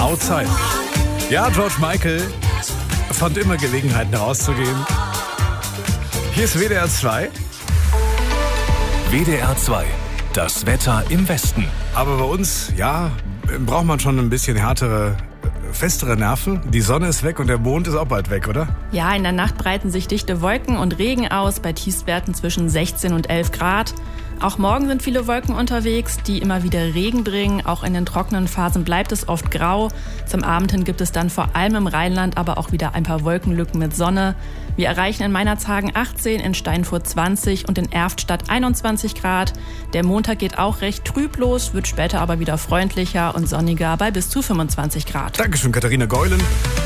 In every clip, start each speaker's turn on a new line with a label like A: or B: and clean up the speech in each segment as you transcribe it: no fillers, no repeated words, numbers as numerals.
A: Outside. Ja, George Michael fand immer Gelegenheiten rauszugehen. Hier ist WDR 2.
B: WDR 2, das Wetter im Westen.
A: Aber bei uns, ja, braucht man schon ein bisschen härtere, festere Nerven. Die Sonne ist weg und der Mond ist auch bald weg, oder?
C: Ja, in der Nacht breiten sich dichte Wolken und Regen aus, bei Tiefstwerten zwischen 16 und 11 Grad. Auch morgen sind viele Wolken unterwegs, die immer wieder Regen bringen. Auch in den trockenen Phasen bleibt es oft grau. Zum Abend hin gibt es dann vor allem im Rheinland aber auch wieder ein paar Wolkenlücken mit Sonne. Wir erreichen in Meinerzhagen 18, in Steinfurt 20 und in Erftstadt 21 Grad. Der Montag geht auch recht trüb los, wird später aber wieder freundlicher und sonniger bei bis zu 25 Grad.
A: Dankeschön, Katharina Geulen.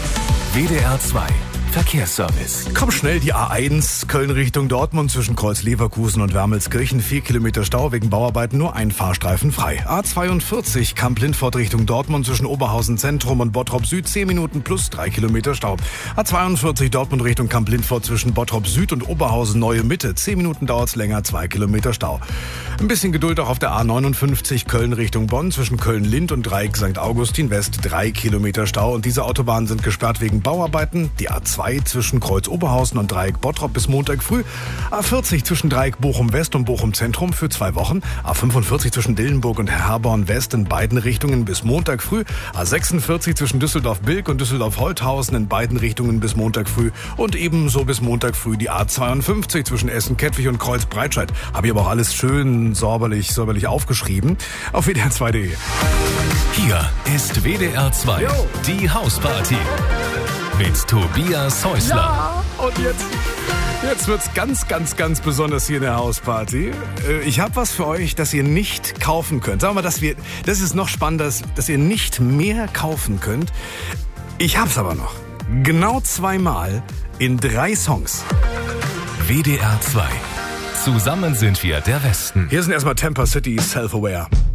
B: WDR 2, Verkehrsservice.
A: Komm schnell, die A1 Köln Richtung Dortmund zwischen Kreuz Leverkusen und Wermelskirchen. 4 Kilometer Stau wegen Bauarbeiten, nur ein Fahrstreifen frei. A42 Kamp-Lindfort Richtung Dortmund zwischen Oberhausen Zentrum und Bottrop Süd. 10 Minuten plus 3 Kilometer Stau. A42 Dortmund Richtung Kamp-Lindfort zwischen Bottrop Süd und Oberhausen Neue Mitte. 10 Minuten dauert's länger, 2 Kilometer Stau. Ein bisschen Geduld auch auf der A59 Köln Richtung Bonn zwischen Köln-Lind und Dreieck St. Augustin West. 3 Kilometer Stau und diese Autobahnen sind gesperrt wegen Bauarbeiten. Die A2 zwischen Kreuz Oberhausen und Dreieck Bottrop bis Montag früh. A40 zwischen Dreieck Bochum West und Bochum Zentrum für 2 Wochen. A45 zwischen Dillenburg und Herborn West in beiden Richtungen bis Montag früh. A46 zwischen Düsseldorf-Bilk und Düsseldorf-Holthausen in beiden Richtungen bis Montag früh. Und ebenso bis Montag früh die A52 zwischen Essen-Kettwig und Kreuz-Breitscheid. Habe ich aber auch alles schön säuberlich aufgeschrieben. Auf WDR2.de.
B: Hier ist WDR 2, die Hausparty. Mit Tobias Häusler.
A: Ja, und jetzt wird's ganz besonders hier in der Hausparty. Ich habe was für euch, das ihr nicht kaufen könnt. Sagen wir mal, das ist noch spannender, dass ihr nicht mehr kaufen könnt. Ich hab's aber noch. Genau 2-mal in 3 Songs.
B: WDR 2. Zusammen sind wir der Westen.
A: Hier sind erstmal Tampa City, Self-Aware.